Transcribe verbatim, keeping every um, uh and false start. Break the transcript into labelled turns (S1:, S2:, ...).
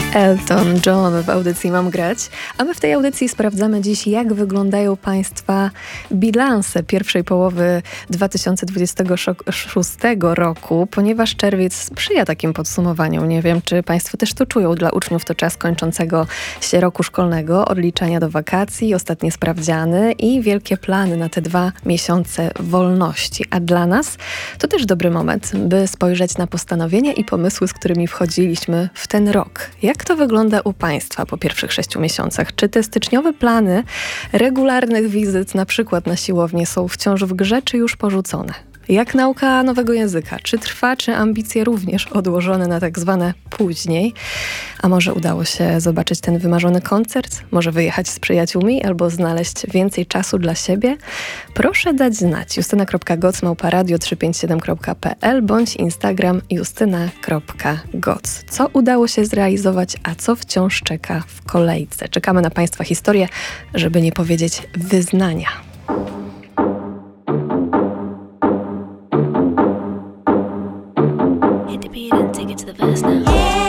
S1: Elton John w audycji Mam Grać, a my w tej audycji sprawdzamy dziś, jak wyglądają Państwa bilanse pierwszej połowy dwa tysiące dwudziestego szóstego roku, ponieważ czerwiec sprzyja takim podsumowaniom. Nie wiem, czy Państwo też to czują. Dla uczniów to czas kończącego się roku szkolnego, odliczania do wakacji, ostatnie sprawdziany i wielkie plany na te dwa miesiące wolności. A dla nas to też dobry moment, by spojrzeć na postanowienia i pomysły, z którymi wchodziliśmy w ten rok. Jak to wygląda u Państwa po pierwszych sześciu miesiącach? Czy te styczniowe plany regularnych wizyt, na przykład na siłownię, są wciąż w grze, czy już porzucone? Jak nauka nowego języka? Czy trwa, czy ambicje również odłożone na tak zwane później? A może udało się zobaczyć ten wymarzony koncert? Może wyjechać z przyjaciółmi albo znaleźć więcej czasu dla siebie? Proszę dać znać. justyna kropka goc małpa radio trzysta pięćdziesiąt siedem kropka p l bądź Instagram justyna kropka goc. Co udało się zrealizować, a co wciąż czeka w kolejce? Czekamy na Państwa historię, żeby nie powiedzieć wyznania.
S2: Hit the beat and take it to the verse now.